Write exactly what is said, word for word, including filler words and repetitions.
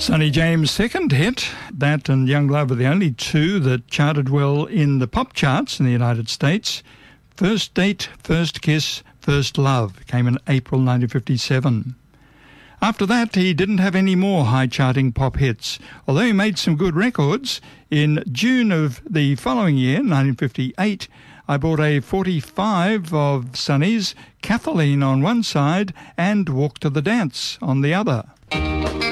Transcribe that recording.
Sonny James' second hit, that and Young Love are the only two that charted well in the pop charts in the United States. First Date, First Kiss, First Love came in April nineteen fifty-seven. After that, he didn't have any more high-charting pop hits, although he made some good records. In June of the following year, nineteen fifty-eight, I bought a forty-five of Sonny's, Kathleen on one side and Walk to the Dance on the other.